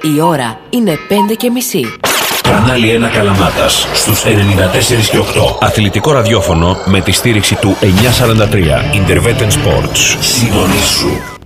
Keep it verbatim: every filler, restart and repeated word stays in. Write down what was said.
Η ώρα είναι πέντε και μισή. Κανάλι ένα Καλαμάτας στους ενενήντα τέσσερα και οκτώ. Αθλητικό ραδιόφωνο με τη στήριξη του εννιακόσια σαράντα τρία Interveten Sports. Συντονίσου.